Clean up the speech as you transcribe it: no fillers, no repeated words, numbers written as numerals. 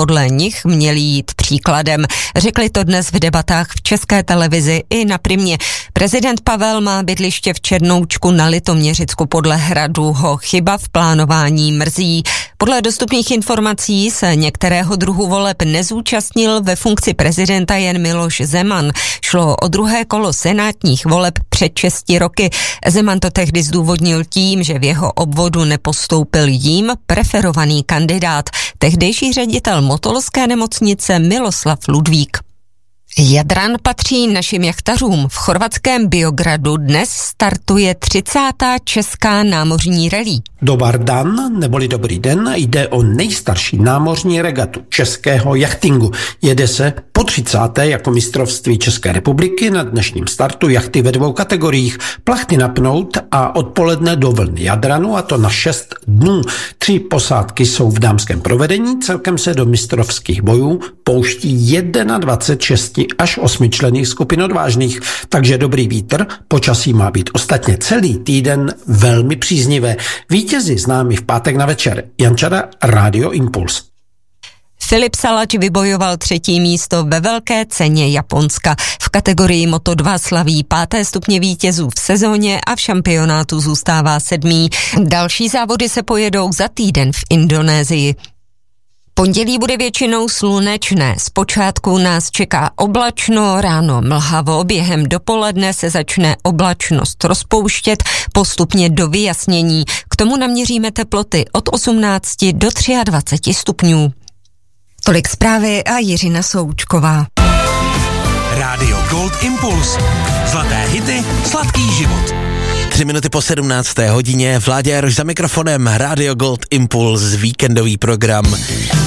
podle nich měli jít příkladem. Řekli to dnes v debatách v České televizi i na Primě. Prezident Pavel má bydliště v Černoučku na Litoměřicku podle Hradu. Ho chyba v plánování mrzí. Podle dostupných informací se některého druhu voleb nezúčastnil ve funkci prezidenta jen Miloš Zeman. Šlo o druhé kolo senátních voleb před 6 roky. Zeman to tehdy zdůvodnil tím, že v jeho obvodu nepostoupil jím preferovaný kandidát, tehdejší ředitel motolské nemocnice Miloslav Ludvík. Jadran patří našim jachtařům. V chorvatském Biogradu dnes startuje 30. česká námořní rally. Dobar dan, neboli dobrý den, jde o nejstarší námořní regatu českého jachtingu. Jede se po 30. jako mistrovství České republiky. Na dnešním startu jachty ve 2 kategoriích. Plachty napnout a odpoledne do vlny Jadranu, a to na 6 dnů. 3 posádky jsou v dámském provedení, celkem se do mistrovských bojů pouští 21 6 až 8členných skupin odvážných, takže dobrý vítr, počasí má být ostatně celý týden velmi příznivé. Vítězi známí v pátek na večer. Jan Čada, Rádio Impuls. Filip Salač vybojoval 3. místo ve velké ceně Japonska. V kategorii Moto2 slaví 5. stupně vítězů v sezóně a v šampionátu zůstává 7. Další závody se pojedou za týden v Indonésii. Pondělí bude většinou slunečné. Zpočátku nás čeká oblačno, ráno mlhavo, během dopoledne se začne oblačnost rozpouštět, postupně do vyjasnění. K tomu naměříme teploty od 18 do 23 stupňů. Tolik zprávy a Jiřina Součková. Rádio Gold Impuls. Zlaté hity, sladký život. 3 minuty po 17. hodině. Vláďa Jaroš za mikrofonem. Rádio Gold Impuls, víkendový program.